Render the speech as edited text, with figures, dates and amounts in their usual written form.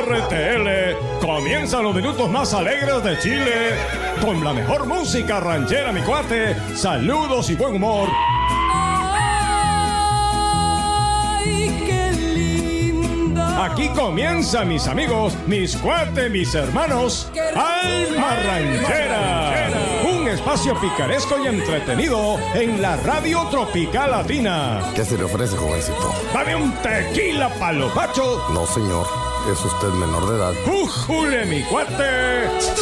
RTL. Comienzan los minutos más alegres de Chile. Con la mejor música ranchera, mi cuate. Saludos y buen humor. ¡Ay, qué linda! Aquí comienza, mis amigos, mis cuates, mis hermanos. Alma Ranchera. Un espacio picaresco y entretenido en la radio tropical latina. ¿Qué se le ofrece, jovencito? Dame un tequila palopacho. No, señor. Es usted menor de edad. ¡Újule, mi cuate!